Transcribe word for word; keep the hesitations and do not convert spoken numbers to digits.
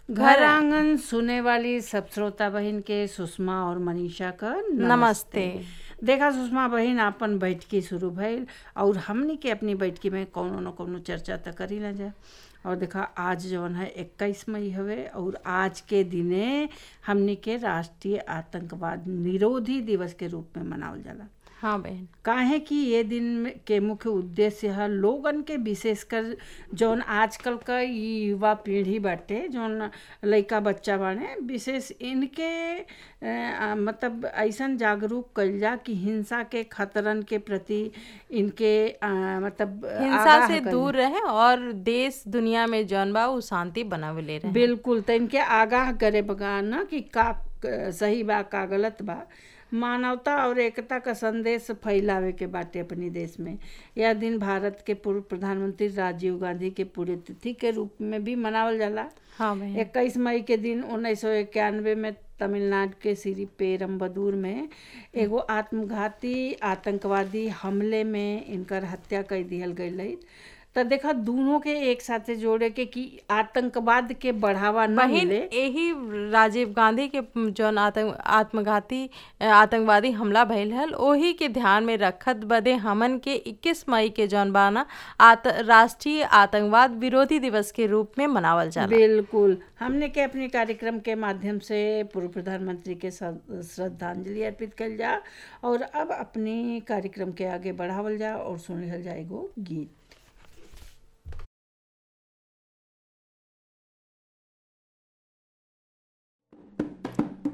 घर आंगन सुने वाली सब श्रोता बहिन के सुषमा और मनीषा का नमस्ते। नमस्ते। देखा सुषमा बहिन, अपन बैठकी शुरू भइल और हमनी के अपनी बैठकी में कौनो न कौनो चर्चा त करी ना जा। और देखा आज जवन है इक्कीस मई हवे और आज के दिने हमनी के राष्ट्रीय आतंकवाद निरोधी दिवस के रूप में मनावल जाला। हाँ बहन, काहे कि ये दिन के मुख्य उद्देश्य है लोगन के, विशेषकर जौन आजकल का युवा पीढ़ी बाटे, जौन लइका बच्चा बाने, विशेष इनके आ, मतलब ऐसन जागरूक कइल जा कि हिंसा के खतरन के प्रति इनके आ, मतलब हिंसा आगाह से कइल दूर रहे और देश दुनिया में जौन बा उ शांति बनावले रहे। बिल्कुल, त इनके आगाह करे बगा ना कि का सही बा का गलत बा। मानवता और एकता का संदेश फैलावे के बाटे अपनी देश में। यह दिन भारत के पूर्व प्रधानमंत्री राजीव गांधी के पुण्यतिथि के रूप में भी मनावल जाला। हाँ बहन, इक्कीस मई के दिन उन्नीस सौ इक्यानवे में तमिलनाडु के श्री पेरम्बदूर में एगो आत्मघाती आतंकवादी हमले में इनकर हत्या कर दिहल गई। तो देखा दोनों के एक साथे जोड़े के कि आतंकवाद के बढ़ावा न बहन मिले। यही राजीव गांधी के जौन आतंक आत्मघाती आतंकवादी हमला भइल हल ओही के ध्यान में रखत बदे हमन के इक्कीस मई के जौन बाना आत, राष्ट्रीय आतंकवाद विरोधी दिवस के रूप में मनावल जाला। बिल्कुल, हमने के अपने कार्यक्रम के माध्यम से पूर्व प्रधानमंत्री के श्रद्धांजलि अर्पित कल जा और अब अपने कार्यक्रम के आगे बढ़ावल जा और सुनल जाएगो गीत।